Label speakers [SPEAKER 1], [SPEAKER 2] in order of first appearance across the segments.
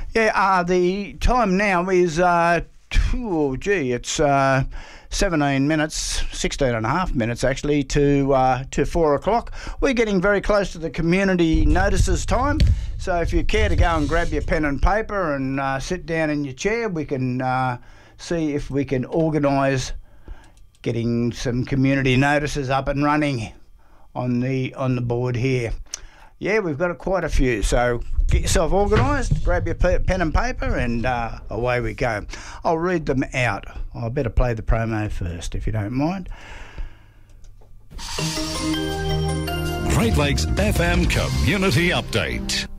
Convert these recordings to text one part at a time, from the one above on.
[SPEAKER 1] Yeah, the time now is, it's 17 minutes, 16 and a half minutes actually, to 4 o'clock. We're getting very close to the community notices time. So if you care to go and grab your pen and paper and sit down in your chair, we can see if we can organise getting some community notices up and running on the board here. Yeah, we've got quite a few, so get yourself organised, grab your pen and paper, and away we go. I'll read them out. I better play the promo first, if you don't mind.
[SPEAKER 2] Great Lakes FM Community Update.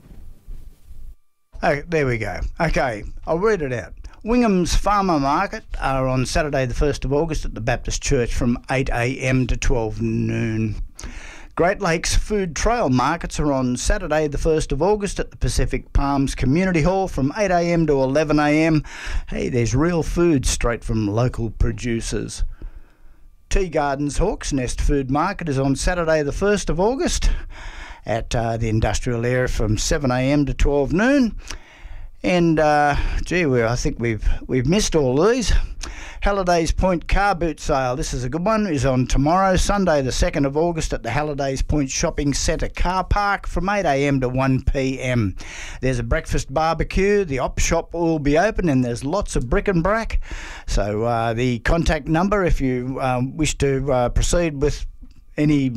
[SPEAKER 1] Oh, there we go. Okay, I'll read it out. Wingham's Farmer Market are on Saturday the 1st of August at the Baptist Church from 8 a.m. to 12 noon. Great Lakes Food Trail Markets are on Saturday the 1st of August at the Pacific Palms Community Hall from 8 a.m. to 11 a.m. Hey, there's real food straight from local producers. Tea Gardens Hawks Nest Food Market is on Saturday the 1st of August at the industrial area from 7 a.m. to 12 noon. And, I think we've missed all these. Hallidays Point Car Boot Sale, this is a good one, is on tomorrow, Sunday the 2nd of August at the Hallidays Point Shopping Centre car park from 8 a.m. to 1 p.m. There's a breakfast barbecue, the op shop will be open, and there's lots of bric-and-brac. So the contact number, if you wish to proceed with any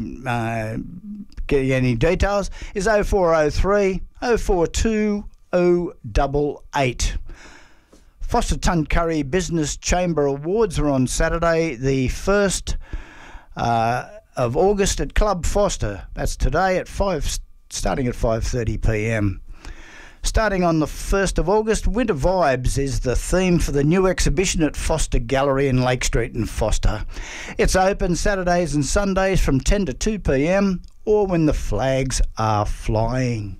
[SPEAKER 1] details, is 0403 042 088. Foster Tuncurry Business Chamber Awards are on Saturday the 1st of August at Club Foster. That's today at starting at 5:30 p.m. Starting on the 1st of August, Winter Vibes is the theme for the new exhibition at Foster Gallery in Lake Street in Foster. It's open Saturdays and Sundays from 10 to 2 p.m. or when the flags are flying.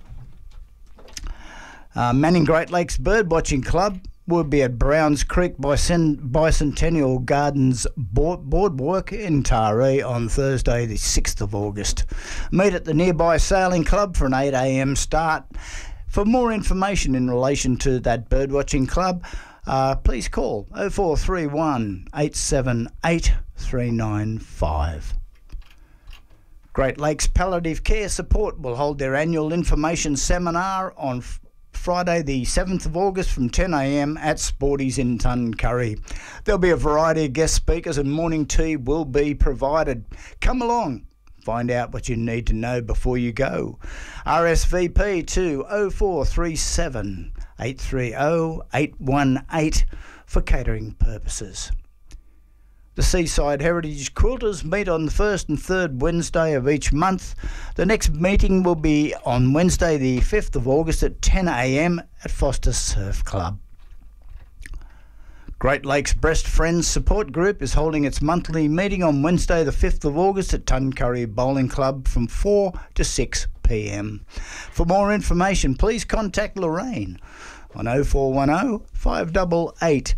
[SPEAKER 1] Manning Great Lakes Birdwatching Club will be at Browns Creek Bicentennial Gardens Boardwalk in Taree on Thursday the 6th of August. Meet at the nearby Sailing Club for an 8 a.m. start. For more information in relation to that birdwatching club, please call 0431 878 395. Great Lakes Palliative Care Support will hold their annual information seminar on Friday the 7th of August from 10 a.m. at Sporties in Tuncurry. There'll be a variety of guest speakers and morning tea will be provided. Come along, find out what you need to know before you go. RSVP to 0437 830 818 for catering purposes. The Seaside Heritage Quilters meet on the 1st and 3rd Wednesday of each month. The next meeting will be on Wednesday the 5th of August at 10 a.m. at Foster Surf Club. Great Lakes Breast Friends Support Group is holding its monthly meeting on Wednesday the 5th of August at Tuncurry Bowling Club from 4 to 6 p.m. For more information, please contact Lorraine on 0410 588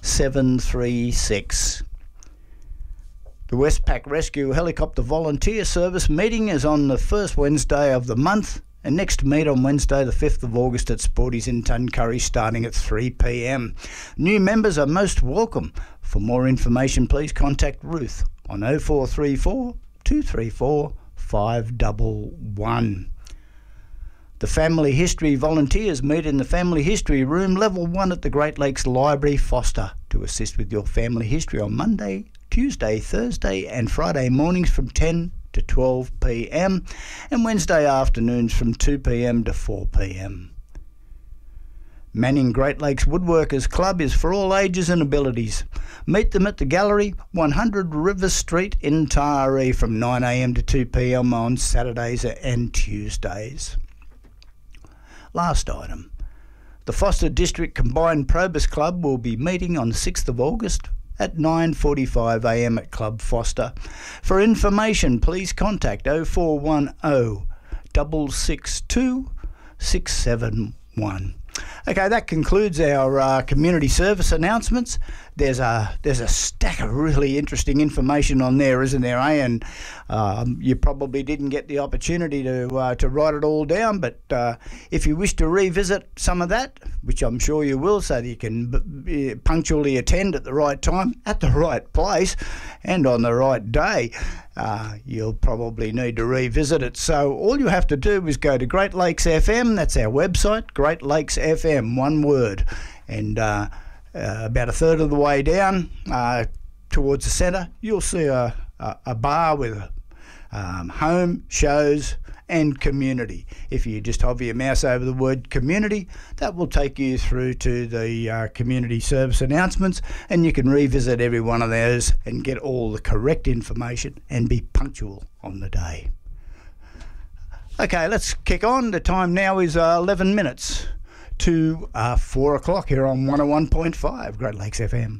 [SPEAKER 1] 736. The Westpac Rescue Helicopter Volunteer Service meeting is on the first Wednesday of the month and next meet on Wednesday the 5th of August at Sporties in Tuncurry starting at 3 p.m. New members are most welcome. For more information, please contact Ruth on 0434 234 511. The Family History Volunteers meet in the Family History Room, Level 1 at the Great Lakes Library, Foster, to assist with your family history on Monday, Tuesday, Thursday and Friday mornings from 10 to 12 p.m. and Wednesday afternoons from 2 p.m. to 4 p.m. Manning Great Lakes Woodworkers Club is for all ages and abilities. Meet them at the Gallery, 100 River Street in Taree from 9 a.m. to 2 p.m. on Saturdays and Tuesdays. Last item. The Foster District Combined Probus Club will be meeting on the 6th of August at 9:45 a.m. at Club Foster. For information, please contact 0410 662 671. Okay, that concludes our community service announcements. There's a stack of really interesting information on there, isn't there, eh? And you probably didn't get the opportunity to write it all down, but if you wish to revisit some of that, which I'm sure you will, so that you can punctually attend at the right time, at the right place, and on the right day, you'll probably need to revisit it. So all you have to do is go to Great Lakes FM. That's our website, Great Lakes FM, one word, and about a third of the way down towards the centre, you'll see a bar with home, shows and community. If you just hover your mouse over the word community, that will take you through to the community service announcements, and you can revisit every one of those and get all the correct information and be punctual on the day. Okay, let's kick on. The time now is 11 minutes to 4 o'clock here on 101.5 Great Lakes FM.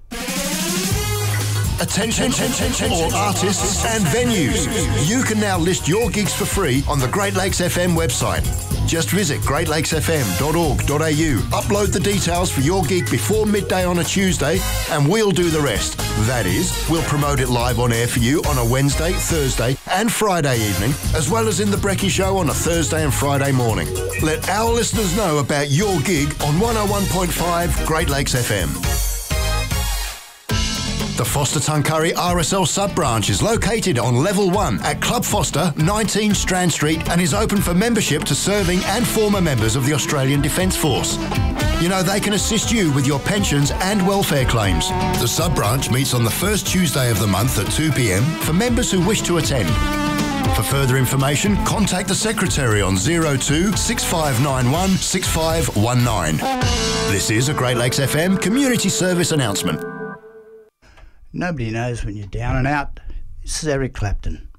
[SPEAKER 3] Attention, all artists and venues. You can now list your gigs for free on the Great Lakes FM website. Just visit greatlakesfm.org.au, upload the details for your gig before midday on a Tuesday, and we'll do the rest. That is, we'll promote it live on air for you on a Wednesday, Thursday and Friday evening, as well as in the Brekkie Show on a Thursday and Friday morning. Let our listeners know about your gig on 101.5 Great Lakes FM. The Foster Tuncurry RSL sub-branch is located on Level 1 at Club Foster, 19 Strand Street, and is open for membership to serving and former members of the Australian Defence Force. You know, they can assist you with your pensions and welfare claims. The sub-branch meets on the first Tuesday of the month at 2 p.m. for members who wish to attend. For further information, contact the Secretary on 02 6591 6519. This is a Great Lakes FM community service announcement.
[SPEAKER 1] Nobody knows when you're down and out. This is Eric Clapton.